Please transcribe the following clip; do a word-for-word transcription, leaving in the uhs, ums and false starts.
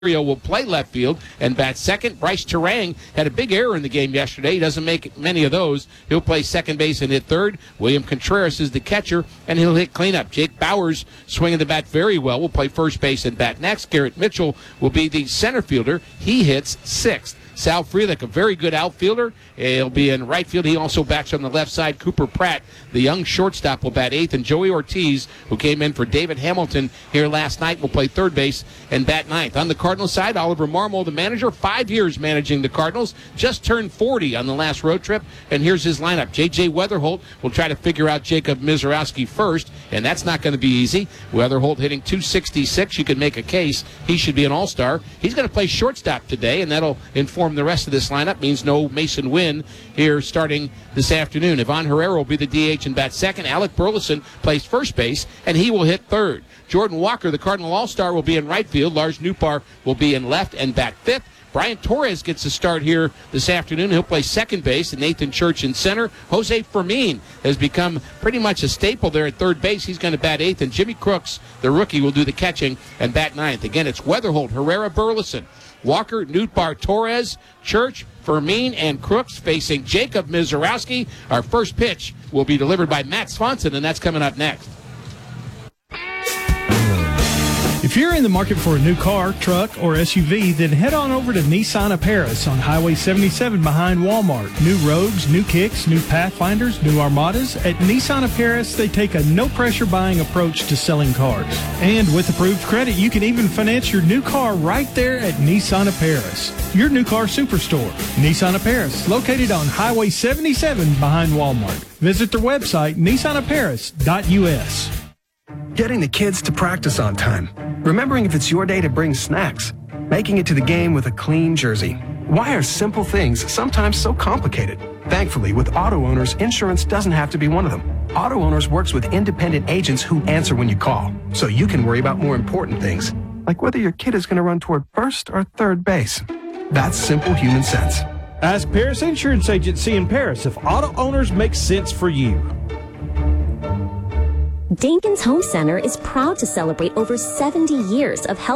will play left field and bat second. Bryce Terang had a big error in the game yesterday. He doesn't make many of those. He'll play second base and hit third. William Contreras is the catcher, and he'll hit cleanup. Jake Bowers, swinging the bat very well, will play first base and bat next. Garrett Mitchell will be the center fielder. He hits sixth. Sal Frelick, a very good outfielder. He'll be in right field. He also bats on the left side. Cooper Pratt, the young shortstop, will bat eighth. And Joey Ortiz, who came in for David Hamilton here last night, will play third base and bat ninth. On the Cardinals side, Oliver Marmol, the manager, five years managing the Cardinals, just turned forty on the last road trip. And here's his lineup. J J Weatherholt will try to figure out Jacob Mizorowski first, and that's not going to be easy. Weatherholt hitting two sixty-six. You could make a case he should be an all-star. He's going to play shortstop today, and that'll inform the rest of this lineup. Means no Mason Wynn here starting this afternoon. Ivan Herrera will be the D H and bat second. Alec Burleson plays first base, and he will hit third. Jordan Walker, the Cardinal All-Star, will be in right field. Lars Nootbaar will be in left and bat fifth. Brian Torres gets a start here this afternoon. He'll play second base, and Nathan Church in center. Jose Fermin has become pretty much a staple there at third base. He's going to bat eighth, and Jimmy Crooks, the rookie, will do the catching and bat ninth. Again, it's Weatherholt, Herrera, Burleson, Walker, Nootbaar, Torres, Church, Fermin, and Crooks facing Jacob Mizorowski. Our first pitch will be delivered by Matt Swanson, and that's coming up next. If you're in the market for a new car, truck, or S U V, then head on over to Nissan of Paris on Highway seventy-seven behind Walmart. New Rogues, new Kicks, new Pathfinders, new Armadas. At Nissan of Paris, they take a no-pressure buying approach to selling cars. And with approved credit, you can even finance your new car right there at Nissan of Paris, your new car superstore. Nissan of Paris, located on Highway seventy-seven behind Walmart. Visit their website, nissan of paris dot u s. Getting the kids to practice on time. Remembering if it's your day to bring snacks. Making it to the game with a clean jersey. Why are simple things sometimes so complicated? Thankfully, with Auto Owners, insurance doesn't have to be one of them. Auto Owners works with independent agents who answer when you call, so you can worry about more important things, like whether your kid is going to run toward first or third base. That's simple human sense. Ask Paris Insurance Agency in Paris if Auto Owners makes sense for you. Dinkins Home Center is proud to celebrate over seventy years of health